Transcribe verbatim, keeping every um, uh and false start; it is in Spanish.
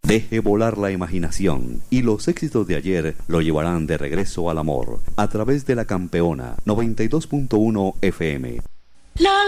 Deje volar la imaginación y los éxitos de ayer lo llevarán de regreso al amor a través de la Campeona noventa y dos punto uno F M. La